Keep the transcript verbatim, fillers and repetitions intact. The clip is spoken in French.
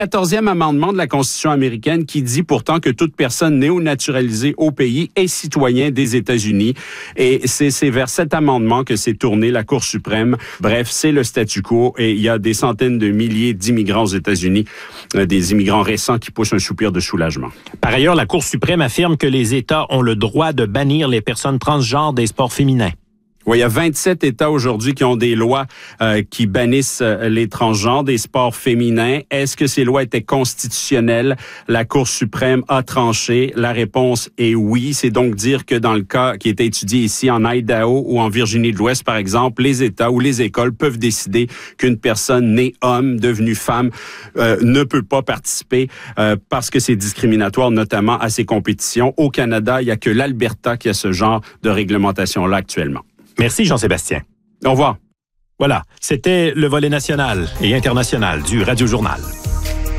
quatorzième amendement de la Constitution américaine qui dit pourtant que toute personne néo-naturalisée au pays est citoyen des États-Unis. Et c'est, c'est vers cet amendement que s'est tournée la Cour suprême. Bref, c'est le statu quo et il y a des centaines de milliers d'immigrants aux États-Unis, euh, des immigrants récents qui poussent un soupir de soulagement. Par ailleurs, la Cour suprême affirme que les États ont le droit de bannir les personnes transgenres des sports féminins. Oui, il y a vingt-sept États aujourd'hui qui ont des lois euh, qui bannissent euh, les transgenres des sports féminins. Est-ce que ces lois étaient constitutionnelles? La Cour suprême a tranché. La réponse est oui. C'est donc dire que dans le cas qui était étudié ici en Idaho ou en Virginie de l'Ouest, par exemple, les États ou les écoles peuvent décider qu'une personne née homme, devenue femme, euh, ne peut pas participer euh, parce que c'est discriminatoire, notamment à ces compétitions. Au Canada, il n'y a que l'Alberta qui a ce genre de réglementation-là actuellement. Merci Jean-Sébastien. Au revoir. Voilà, c'était le volet national et international du Radio Journal.